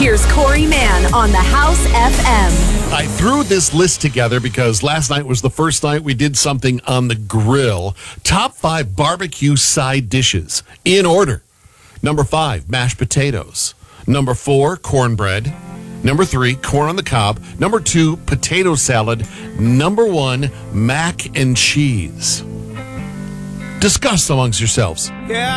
Here's Corey Mann on the House FM. I threw this list together because last night was the first night we did something on the grill. Top 5 barbecue side dishes in order. Number 5, mashed potatoes. Number 4, cornbread. Number 3, corn on the cob. Number 2, potato salad. Number 1, mac and cheese. Discuss amongst yourselves. Yeah,